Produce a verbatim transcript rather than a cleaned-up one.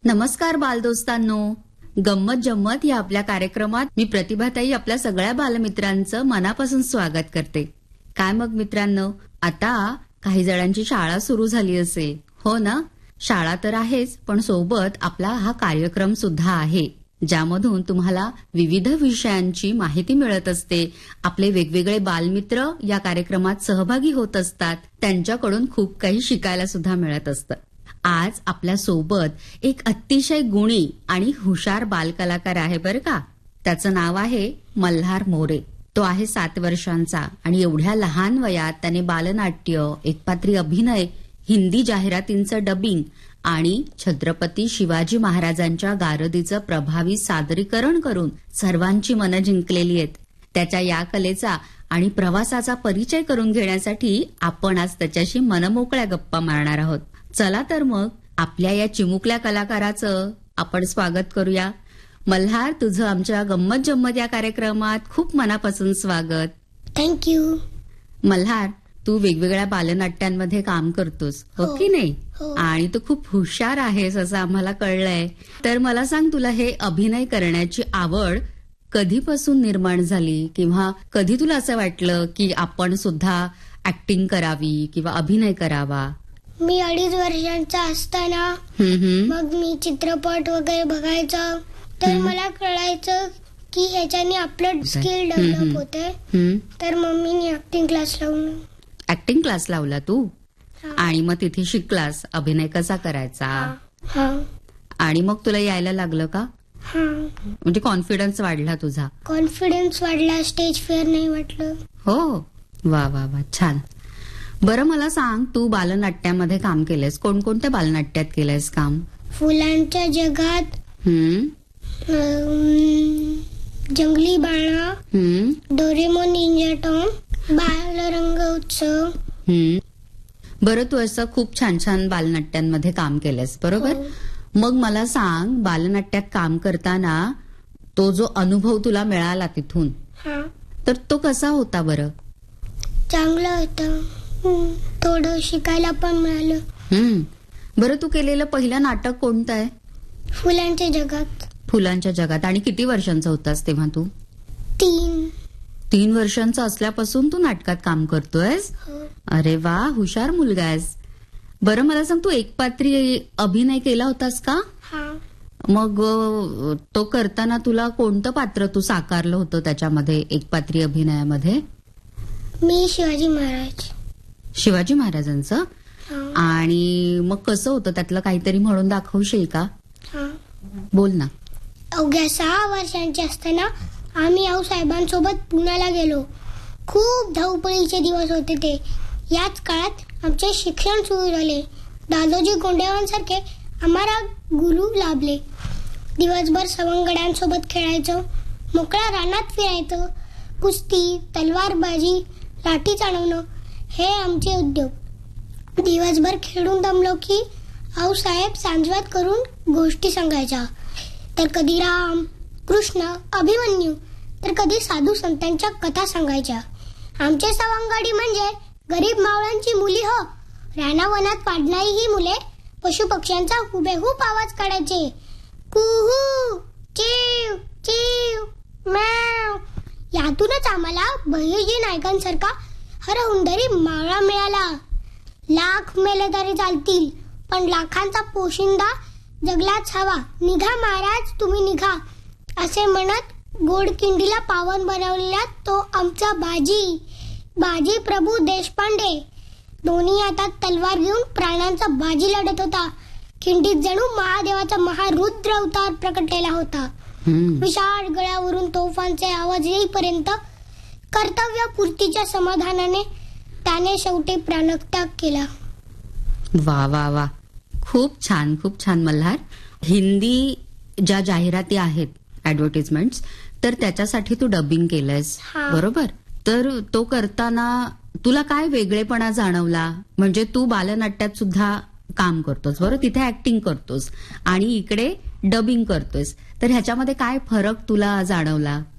नमस्कार बालदोस्तांनो, गंमत जम्मत या आपल्या कार्यक्रमात मी प्रतिभाताई आपल्या सगळ्या बालमित्रांचं मनापासून स्वागत करते. काय मग मित्रांनो, आता काही जणांची शाळा सुरू झाली असेल, हो ना? शाळा तर आहेच, पण सोबत आपला हा कार्यक्रम सुद्धा आहे, ज्यामधून तुम्हाला विविध विषयांची माहिती मिळत असते. आपले वेगवेगळे बालमित्र या कार्यक्रमात सहभागी होत असतात, त्यांच्याकडून खूप काही शिकायला सुद्धा मिळत असतं. आज आपल्या सोबत एक अतिशय गुणी आणि हुशार बालकलाकार आहे बरं का. त्याचं नाव आहे मल्हार मोरे. तो आहे सात वर्षांचा आणि एवढ्या लहान वयात त्याने बालनाट्य, एकपात्री अभिनय, हिंदी जाहिरातींचं डबिंग आणि छत्रपती शिवाजी महाराजांच्या गारदीचं प्रभावी सादरीकरण करून सर्वांची मनं जिंकलेली आहेत. त्याच्या या कलेचा आणि प्रवासाचा परिचय करून घेण्यासाठी आपण आज त्याच्याशी मनमोकळ्या गप्पा मारणार आहोत. चला तर मग आपल्या या चिमुकल्या कलाकाराचं आपण स्वागत करूया. मल्हार, तुझं आमच्या गंमत जम्मत या कार्यक्रमात खूप मनापासून स्वागत. थँक्यू. मल्हार, तू वेगवेगळ्या बालनाट्यांमध्ये काम करतोस, हो की नाही? आणि तू खूप हुशार आहेस असं आम्हाला कळलंय. तर मला सांग, तुला हे अभिनय करण्याची आवड कधीपासून निर्माण झाली, किंवा कधी तुला असं वाटलं की आपण सुद्धा ऍक्टिंग करावी किंवा अभिनय करावा? मी अडीच वर्षांचा असताना मग मी चित्रपट वगैरे बघायचं, तर मला कळायचं की याच्याने आपलं स्किल डेव्हलप होते. तर मम्मीने ऍक्टिंग क्लास लावून ऍक्टिंग क्लास लावला तू, आणि मग तिथे शिकलास अभिनय कसा करायचा. आणि मग तुला यायला लागलं का? म्हणजे कॉन्फिडन्स वाढला तुझा? कॉन्फिडन्स वाढला, स्टेज फेअर नाही वाटलं. हो, वा वा वा, छान. बरं, मला सांग, तू बालनाट्यामध्ये काम केलंयस, कोणकोणत्या बालनाट्यात केलंयस काम? फुलांच्या जगात, जंगली बाळा, डोरेमोन निंजा टॉम, बालरंग उत्सव. बरं, तू असं खूप छान छान बालनाट्यांमध्ये काम केलंयस, बरोबर? मग मला सांग, बालनाट्यात काम करताना तो जो अनुभव तुला मिळाला तिथून, तर तो कसा होता बरं? चांगला होता, थोडं शिकायला पण मिळालं. बरं, तू केलेलं पहिलं नाटक कोणतं आहे? फुलांच्या जगात. फुलांच्या जगात. आणि किती वर्षांचा होतास तेव्हा तू? तीन. तीन वर्षांचा असल्यापासून तू नाटकात काम करतोयस? अरे वा, हुशार मुलगा आहेस. बरं, मला सांग, तू एकपात्री अभिनय केला होतास का? मग तो करताना तुला कोणतं पात्र तू साकारलं होतं त्याच्यामध्ये, एकपात्री अभिनयामध्ये? मी शिवाजी महाराज. शिवाजी महाराजांचं? आणि मग कसं होतं, त्यातलं काहीतरी म्हणून दाखवशील का? बोल ना. अवघ्या सहा वर्षांचे असताना आम्ही आऊसाहेबांसोबत पुण्याला गेलो. खूप धावपळीचे दिवस होते ते. याच काळात आमचे शिक्षण सुरू झाले. दादोजी गोंडेवांसारखे आम्हाला गुरु लाभले. दिवसभर सवंगड्यांसोबत खेळायचं, मोकळ्या रानात फिरायचं, कुस्ती, तलवारबाजी, लाठी चालवणं हे आमचे उद्योग. दिवसभर खेळून दमलो की आऊसाहेब सांजवात करून गोष्टी सांगायच्या. तर कधी राम, कृष्ण, अभिमन्यू, तर कधी साधू संतांच्या कथा सांगायच्या. आमचे सवंगडी म्हणजे गरीब मावळ्यांची मुली हो. रानावनात वाढणारी ही मुले पशुपक्ष्यांचा हुबेहूब आवाज काढायचे. कुहू, चिव चिव, मॅव. यातूनच आम्हाला बहिर्जी नायकांसारखा हरहुंदरी मावळा मिळाला. लाख मेले तरी चालतील, पण लाखांचा पोशिंदा जगलाच हवा. निघा महाराज, तुम्ही निघा, असे म्हणत गोडकिंडीला पावन बनवलेला तो आमचा बाजी बाजी प्रभू देशपांडे दोन्ही हातात तलवार घेऊन प्राणांचा बाजी लढत होता. खिंडीत जणू महादेवाचा महारुद्र अवतार प्रकटलेला होता. विशाळ गळ्यावरून तोफांचे आवाज येईपर्यंत कर्तव्यपूर्तीच्या समाधानाने त्याने शेवटी प्राणत्याग केला. वा वा वा, खूप छान, खूप छान मल्हार. हिंदी ज्या जाहिराती आहेत, ऍडव्हर्टिजमेंट्स, तर त्याच्यासाठी तू डबिंग केलंयस, बरोबर? तर तो करताना तुला काय वेगळेपणा जाणवला? म्हणजे तू बालनाट्यात सुद्धा काम करतोस, बरोबर, तिथे ऍक्टिंग करतोस आणि इकडे डबिंग करतोस, तर ह्याच्यामध्ये काय फरक तुला जाणवला?